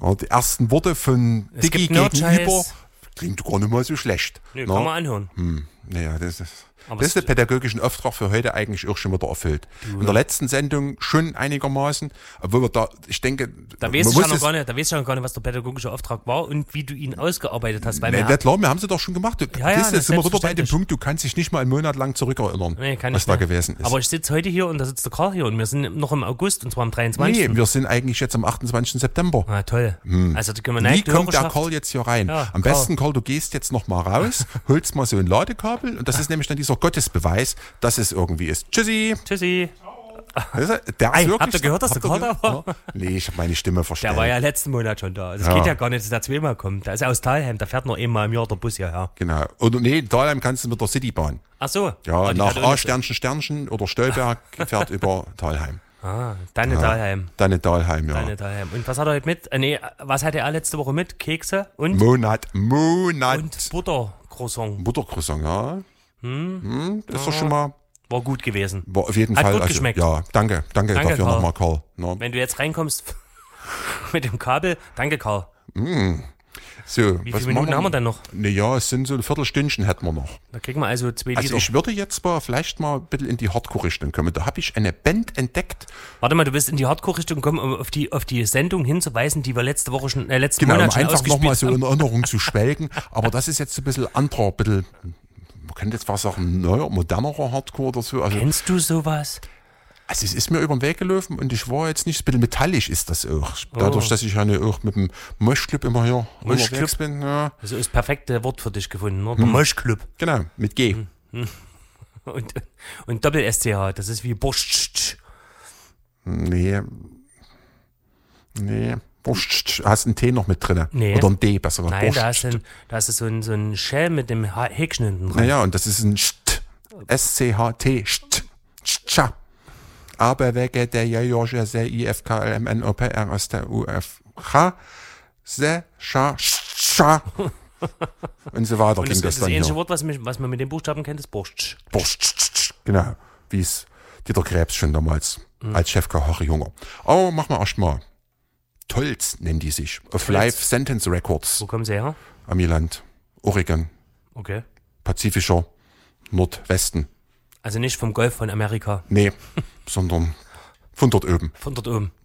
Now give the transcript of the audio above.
Ja, die ersten Worte von Es Dicky gibt Nerdscheiß. gegenüber klingt gar nicht mal so schlecht. Nö, kann man anhören. Naja, das Aber ist der pädagogischen Auftrag für heute eigentlich auch schon wieder erfüllt. In der letzten Sendung schon einigermaßen, obwohl wir da, ich denke, Da weiß ich ja noch gar nicht, was der pädagogische Auftrag war und wie du ihn ausgearbeitet hast. Weil klar, wir haben sie doch schon gemacht. Du, Ja, siehst du, das sind wir wieder bei dem selbstverständlich. Punkt, du kannst dich nicht mal einen Monat lang zurückerinnern, Nee, kann was ich da nicht. gewesen ist. Aber ich sitze heute hier und da sitzt der Karl hier und wir sind noch im August und zwar am 23. Nee, wir sind eigentlich jetzt am 28. September. Ah, toll. Also da können wir Wie nicht kommt der Karl jetzt hier rein? Ja, Am Karl. besten, Karl, du gehst jetzt noch mal raus, holst mal so ein Ladekabel und das ist nämlich dann dieser Gottesbeweis, dass es irgendwie ist. Tschüssi. Tschüssi. Der Ei, ist wirklich, habt ihr gehört, dass der Karl da war? Ja. Nee, ich habe meine Stimme verstellt. Der war ja letzten Monat schon da. Das Ja. geht ja gar nicht, dass der zweimal kommt. Der ist ja aus Thalheim, der fährt nur einmal im Jahr der Bus hierher. Genau. Oder nee, in Dahlheim kannst du mit der Citybahn. Ach so. Ja, Ah, die nach hat auch A nicht- Sternchen oder Stolberg fährt über Thalheim. Ah, deine Thalheim. Dann in Dahlheim, ja. Deine Thalheim. Und was hat er heute mit? Was hatte er letzte Woche mit? Kekse und Monat. Buttercroissant. Buttercroissant, ja. Das ist doch schon mal, War gut gewesen. war auf jeden Hat Fall. gut geschmeckt. Ja, danke dafür Karl. nochmal, Karl. Ja. Wenn du jetzt reinkommst mit dem Kabel, danke Karl. So, Wie viele Minuten haben wir denn noch? Naja, es sind so ein Viertelstündchen hätten wir noch. Da kriegen wir also 2 Also Liter. ich würde jetzt vielleicht mal ein bisschen in die Hardcore-Richtung kommen. Da habe ich eine Band entdeckt. Warte mal, du willst in die Hardcore-Richtung kommen, um auf die Sendung hinzuweisen, die wir letzten Genau, Monat um schon einfach nochmal ausgespielt so haben. in Erinnerung zu schwelgen. Aber das ist jetzt ein bisschen anderer, man könnte jetzt fast sagen, neuer, modernerer Hardcore oder so. Kennst du sowas? Also es ist mir über den Weg gelaufen und ich war jetzt nicht, ein bisschen metallisch ist das auch. Dadurch, dass ich ja auch mit dem Moschclub immer hier Moschclub? unterwegs bin. Ja. Also ist das perfekte Wort für dich gefunden, ne? Der Moschclub. Genau, mit G. Und Doppel-SCH, das ist wie Borscht. Nee. Hast einen T noch mit drin? Nee. Oder ein D, besser gesagt. Nein, Borscht. da ist so ein Shell mit dem Häkchen hinten dran. Naja, und das ist ein St. S-C-H-T. St. Scha. Aber wege der Jorge se IFKLMNOPRSTUF. Se, Scha, Scha. Und so weiter Und ging das das dann ähnliche hier. Wort, was man mit dem Buchstaben kennt, ist Borscht. Borscht. Genau. Wie es Dieter Krebs schon damals als Chefkoch Harry Junger. Aber machen wir erstmal. Tolz nennen die sich. Auf Live Sentence Records. Wo kommen sie her? Amiland. Oregon. Okay. Pazifischer Nordwesten. Also nicht vom Golf von Amerika, Nee, sondern von dort oben. von dort oben.